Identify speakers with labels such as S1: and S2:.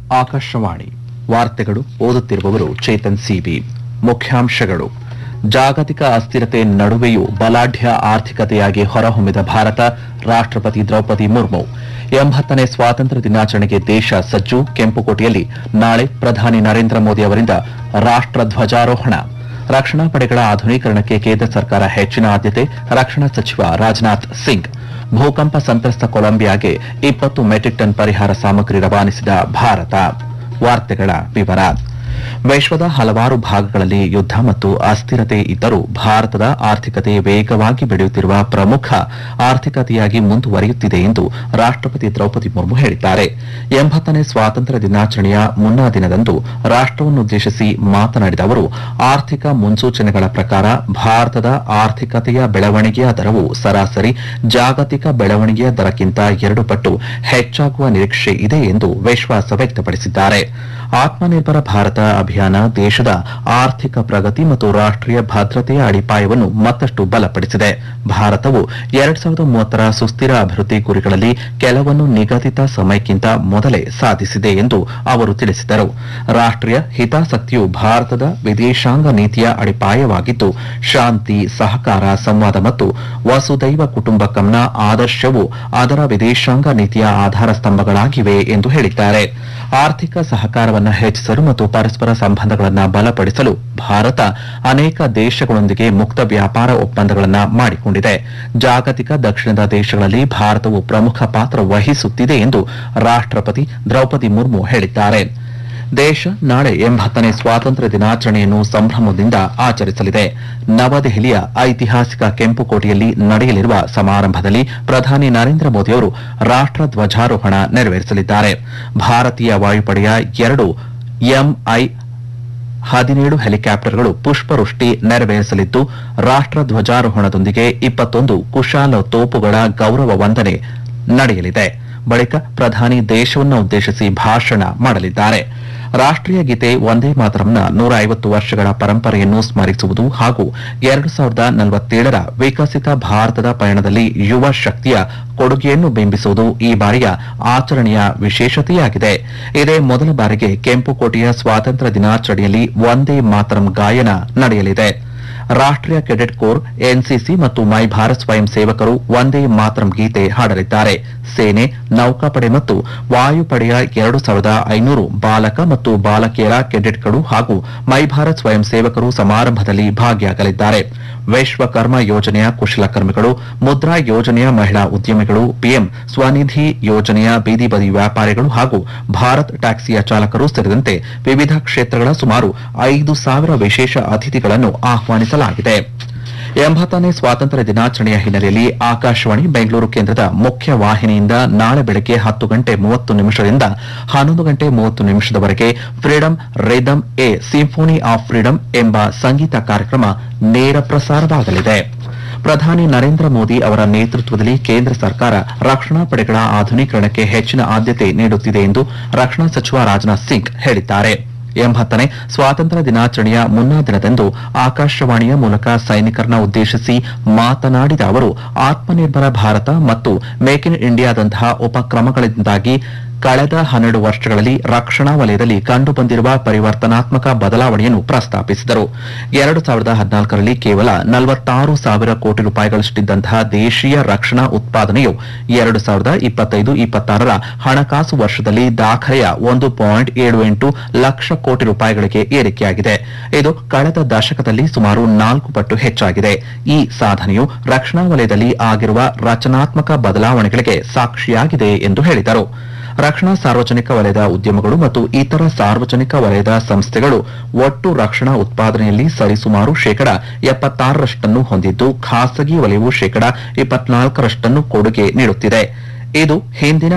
S1: ಆಕಾಶವಾಣಿ ವಾರ್ತೆಗಳು ಓದುತ್ತಿರುವವರು ಚೇತನ್ ಸಿಬಿ. ಮುಖ್ಯಾಂಶಗಳು: ಜಾಗತಿಕ ಅಸ್ಥಿರತೆ ನಡುವೆಯೂ ಬಲಾಢ್ಯ ಆರ್ಥಿಕತೆಯಾಗಿ ಹೊರಹೊಮ್ಮಿದ ಭಾರತ. ರಾಷ್ಟ್ರಪತಿ ದ್ರೌಪದಿ ಮುರ್ಮು. 80ನೇ ಸ್ವಾತಂತ್ರ್ಯ ದಿನಾಚರಣೆಗೆ ದೇಶ ಸಜ್ಜು. ಕೆಂಪುಕೋಟೆಯಲ್ಲಿ ನಾಳೆ ಪ್ರಧಾನಿ ನರೇಂದ್ರ ಮೋದಿ ಅವರಿಂದ ರಾಷ್ಟ್ರ ಧ್ವಜಾರೋಹಣ. ರಕ್ಷಣಾ ಪಡೆಗಳ ಆಧುನೀಕರಣಕ್ಕೆ ಕೇಂದ್ರ ಸರ್ಕಾರ ಹೆಚ್ಚಿನ ಆದ್ಯತೆ. ರಕ್ಷಣಾ ಸಚಿವ ರಾಜನಾಥ್ ಸಿಂಗ್. ಭೂಕಂಪ ಸಂತ್ರಸ್ತ ಕೊಲಂಬಿಯಾಗೆ 20 ಮೆಟ್ರಿಕ್ ಟನ್ ಪರಿಹಾರ ಸಾಮಗ್ರಿ ರವಾನಿಸಿದ ಭಾರತ. ವಾರ್ತೆಗಳ ವಿವರ. ವಿಶ್ವದ ಹಲವಾರು ಭಾಗಗಳಲ್ಲಿ ಯುದ್ಧ ಮತ್ತು ಅಸ್ಥಿರತೆ ಇದ್ದರೂ ಭಾರತದ ಆರ್ಥಿಕತೆ ವೇಗವಾಗಿ ಬೆಳೆಯುತ್ತಿರುವ ಪ್ರಮುಖ ಆರ್ಥಿಕತೆಯಾಗಿ ಮುಂದುವರಿಯುತ್ತಿದೆ ಎಂದು ರಾಷ್ಟ್ರಪತಿ ದ್ರೌಪದಿ ಮುರ್ಮು ಹೇಳಿದ್ದಾರೆ. 80ನೇ ಸ್ವಾತಂತ್ರ್ಯ ದಿನಾಚರಣೆಯ ಮುನ್ನಾ ದಿನದಂದು ರಾಷ್ಟ್ರವನ್ನುದ್ದೇಶಿಸಿ ಮಾತನಾಡಿದ ಅವರು, ಆರ್ಥಿಕ ಮುನ್ಸೂಚನೆಗಳ ಪ್ರಕಾರ ಭಾರತದ ಆರ್ಥಿಕತೆಯ ಬೆಳವಣಿಗೆಯ ದರವು ಸರಾಸರಿ ಜಾಗತಿಕ ಬೆಳವಣಿಗೆಯ ದರಕ್ಕಿಂತ 2 ಪಟ್ಟು ಹೆಚ್ಚಾಗುವ ನಿರೀಕ್ಷೆ ಇದೆ ಎಂದು ವಿಶ್ವಾಸ ವ್ಯಕ್ತಪಡಿಸಿದ್ದಾರೆ. ಆತ್ಮನಿರ್ಭರ ಭಾರತ ಅಭಿಯಾನ ದೇಶದ ಆರ್ಥಿಕ ಪ್ರಗತಿ ಮತ್ತು ರಾಷ್ಟ್ರೀಯ ಭದ್ರತೆಯ ಅಡಿಪಾಯವನ್ನು ಮತ್ತಷ್ಟು ಬಲಪಡಿಸಿದೆ. ಭಾರತವು 2030ರ ಸುಸ್ಥಿರ ಅಭಿವೃದ್ಧಿ ಗುರಿಗಳಲ್ಲಿ ಕೆಲವನ್ನು ನಿಗದಿತ ಸಮಯಕ್ಕಿಂತ ಮೊದಲೇ ಸಾಧಿಸಿದೆ ಎಂದು ಅವರು ತಿಳಿಸಿದರು. ರಾಷ್ಟ್ರೀಯ ಹಿತಾಸಕ್ತಿಯು ಭಾರತದ ವಿದೇಶಾಂಗ ನೀತಿಯ ಅಡಿಪಾಯವಾಗಿದ್ದು, ಶಾಂತಿ, ಸಹಕಾರ, ಸಂವಾದ ಮತ್ತು ವಸುದೈವ ಕುಟುಂಬಕಂನ ಆದರ್ಶವು ಅದರ ವಿದೇಶಾಂಗ ನೀತಿಯ ಆಧಾರ ಸ್ತಂಭಗಳಾಗಿವೆ ಎಂದು ಹೇಳಿದ್ದಾರೆ. ಆರ್ಥಿಕ ಸಹಕಾರವನ್ನು ಹೆಚ್ಚಿಸಲು ಮತ್ತು ಪರಸ್ಪರ ಸಂಬಂಧಗಳನ್ನು ಬಲಪಡಿಸಲು ಭಾರತ ಅನೇಕ ದೇಶಗಳೊಂದಿಗೆ ಮುಕ್ತ ವ್ಯಾಪಾರ ಒಪ್ಪಂದಗಳನ್ನು ಮಾಡಿಕೊಂಡಿದೆ. ಜಾಗತಿಕ ದಕ್ಷಿಣದ ದೇಶಗಳಲ್ಲಿ ಭಾರತವು ಪ್ರಮುಖ ಪಾತ್ರ ವಹಿಸುತ್ತಿದೆ ಎಂದು ರಾಷ್ಟ್ರಪತಿ ದ್ರೌಪದಿ ಮುರ್ಮು ಹೇಳಿದ್ದಾರೆ. ದೇಶ ನಾಳೆ 80ನೇ ಸ್ವಾತಂತ್ರ್ಯ ದಿನಾಚರಣೆಯನ್ನು ಸಂಭ್ರಮದಿಂದ ಆಚರಿಸಲಿದೆ. ನವದೆಹಲಿಯ ಐತಿಹಾಸಿಕ ಕೆಂಪುಕೋಟೆಯಲ್ಲಿ ನಡೆಯಲಿರುವ ಸಮಾರಂಭದಲ್ಲಿ ಪ್ರಧಾನಿ ನರೇಂದ್ರ ಮೋದಿ ಅವರು ರಾಷ್ಟ್ರ ಧ್ವಜಾರೋಹಣ ನೆರವೇರಿಸಲಿದ್ದಾರೆ. ಭಾರತೀಯ ವಾಯುಪಡೆಯ 2 Mi-17 ಹೆಲಿಕಾಪ್ಟರ್ಗಳು ಪುಷ್ಪವೃಷ್ಟಿ ನೆರವೇರಿಸಲಿದ್ದು, ರಾಷ್ಟ್ರ ಧ್ವಜಾರೋಹಣದೊಂದಿಗೆ 21 ಕುಶಾಲ ತೋಪುಗಳ ಗೌರವ ವಂದನೆ ನಡೆಯಲಿದೆ. ಬಳಿಕ ಪ್ರಧಾನಿ ದೇಶವನ್ನು ಉದ್ದೇಶಿಸಿ ಭಾಷಣ ಮಾಡಲಿದ್ದಾರೆ. ರಾಷ್ಟ್ರೀಯ ಗೀತೆ ವಂದೇ ಮಾತರಂನ 150 ವರ್ಷಗಳ ಪರಂಪರೆಯನ್ನು ಸ್ಮರಿಸುವುದು ಹಾಗೂ 2047ರ ವಿಕಸಿತ ಭಾರತದ ಪಯಣದಲ್ಲಿ ಯುವ ಶಕ್ತಿಯ ಕೊಡುಗೆಯನ್ನು ಬಿಂಬಿಸುವುದು ಈ ಬಾರಿಯ ಆಚರಣೆಯ ವಿಶೇಷತೆಯಾಗಿದೆ. ಇದೇ ಮೊದಲ ಬಾರಿಗೆ ಕೆಂಪುಕೋಟೆಯ ಸ್ವಾತಂತ್ರ್ಯ ದಿನಾಚರಣೆಯಲ್ಲಿ ವಂದೇ ಮಾತರಂ ಗಾಯನ ನಡೆಯಲಿದೆ. ರಾಷ್ಟ್ರೀಯ ಕೆಡೆಟ್ ಕೋರ್, ಎನ್ಸಿಸಿ ಮತ್ತು ಮೈ ಭಾರತ್ ಸ್ವಯಂ ಸೇವಕರು ವಂದೇ ಮಾತರಂ ಗೀತೆ ಹಾಡಲಿದ್ದಾರೆ. ಸೇನೆ, ನೌಕಾಪಡೆ ಮತ್ತು ವಾಯುಪಡೆಯ 2500 ಬಾಲಕ ಮತ್ತು ಬಾಲಕಿಯರ ಕೆಡೆಟ್ಗಳು ಹಾಗೂ ಮೈ ಭಾರತ್ ಸ್ವಯಂ ಸೇವಕರು ಸಮಾರಂಭದಲ್ಲಿ ಭಾಗಿಯಾಗಲಿದ್ದಾರೆ. ವಿಶ್ವಕರ್ಮ ಯೋಜನೆಯ ಕುಶಲಕರ್ಮಿಗಳು, ಮುದ್ರಾ ಯೋಜನೆಯ ಮಹಿಳಾ ಉದ್ಯಮಿಗಳು, ಪಿಎಂ ಸ್ವನಿಧಿ ಯೋಜನೆಯ ಬೀದಿ ಬದಿ ವ್ಯಾಪಾರಿಗಳು ಹಾಗೂ ಭಾರತ್ ಟ್ಯಾಕ್ಸಿಯ ಚಾಲಕರು ಸೇರಿದಂತೆ ವಿವಿಧ ಕ್ಷೇತ್ರಗಳ ಸುಮಾರು 5,000 ವಿಶೇಷ ಅತಿಥಿಗಳನ್ನು ಆಹ್ವಾನಿಸಲಾಗಿದೆ. 80ನೇ ಸ್ವಾತಂತ್ರ್ಯ ದಿನಾಚರಣೆಯ ಹಿನ್ನೆಲೆಯಲ್ಲಿ ಆಕಾಶವಾಣಿ ಬೆಂಗಳೂರು ಕೇಂದ್ರದ ಮುಖ್ಯ ವಾಹಿನಿಯಿಂದ ನಾಳೆ ಬೆಳಗ್ಗೆ 10 ಗಂಟೆ 30 ನಿಮಿಷದಿಂದ 11 ಗಂಟೆ 30 ನಿಮಿಷದವರೆಗೆ freedom rhythm A symphony of freedom ಎಂಬ ಸಂಗೀತ ಕಾರ್ಯಕ್ರಮ ನೇರ ಪ್ರಸಾರವಾಗಲಿದೆ. ಪ್ರಧಾನಿ ನರೇಂದ್ರ ಮೋದಿ ಅವರ ನೇತೃತ್ವದಲ್ಲಿ ಕೇಂದ್ರ ಸರ್ಕಾರ ರಕ್ಷಣಾ ಪಡೆಗಳ ಆಧುನೀಕರಣಕ್ಕೆ ಹೆಚ್ಚಿನ ಆದ್ಯತೆ ನೀಡುತ್ತಿದೆ ಎಂದು ರಕ್ಷಣಾ ಸಚಿವ ರಾಜನಾಥ್ ಸಿಂಗ್ ಹೇಳಿದ್ದಾರೆ. 80ನೇ ಸ್ವಾತಂತ್ರ್ಯ ದಿನಾಚರಣೆಯ ಮುನ್ನಾ ದಿನದಂದು ಆಕಾಶವಾಣಿಯ ಮೂಲಕ ಸೈನಿಕರನ್ನ ಉದ್ದೇಶಿಸಿ ಮಾತನಾಡಿದ ಅವರು, ಆತ್ಮನಿರ್ಭರ ಭಾರತ ಮತ್ತು ಮೇಕ್ ಇನ್ ಇಂಡಿಯಾದಂತಹ ಉಪಕ್ರಮಗಳಿಂದಾಗಿ ಕಳೆದ 12 ವರ್ಷಗಳಲ್ಲಿ ರಕ್ಷಣಾ ವಲಯದಲ್ಲಿ ಕಂಡುಬಂದಿರುವ ಪರಿವರ್ತನಾತ್ಮಕ ಬದಲಾವಣೆಯನ್ನು ಪ್ರಸ್ತಾಪಿಸಿದರು. 2014ರಲ್ಲಿ ಕೇವಲ 46,000 ಕೋಟಿ ರೂಪಾಯಿಗಳಷ್ಟಿದ್ದಂತಹ ದೇಶೀಯ ರಕ್ಷಣಾ ಉತ್ಪಾದನೆಯು 2025-26ರ ಹಣಕಾಸು ವರ್ಷದಲ್ಲಿ ದಾಖಲೆಯ 1.78 ಲಕ್ಷ ಕೋಟಿ ರೂಪಾಯಿಗಳಿಗೆ ಏರಿಕೆಯಾಗಿದೆ. ಇದು ಕಳೆದ ದಶಕದಲ್ಲಿ ಸುಮಾರು 4 ಪಟ್ಟು ಹೆಚ್ಚಾಗಿದೆ. ಈ ಸಾಧನೆಯು ರಕ್ಷಣಾ ವಲಯದಲ್ಲಿ ಆಗಿರುವ ರಚನಾತ್ಮಕ ಬದಲಾವಣೆಗಳಿಗೆ ಸಾಕ್ಷಿಯಾಗಿದೆ ಎಂದು ಹೇಳಿದರು. ರಕ್ಷಣಾ ಸಾರ್ವಜನಿಕ ವಲಯದ ಉದ್ಯಮಗಳು ಮತ್ತು ಇತರ ಸಾರ್ವಜನಿಕ ವಲಯದ ಸಂಸ್ಥೆಗಳು ಒಟ್ಟು ರಕ್ಷಣಾ ಉತ್ಪಾದನೆಯಲ್ಲಿ ಸರಿಸುಮಾರು 76% ಹೊಂದಿದ್ದು, ಖಾಸಗಿ ವಲಯವು 24% ಕೊಡುಗೆ ನೀಡುತ್ತಿದೆ. ಇದು ಹಿಂದಿನ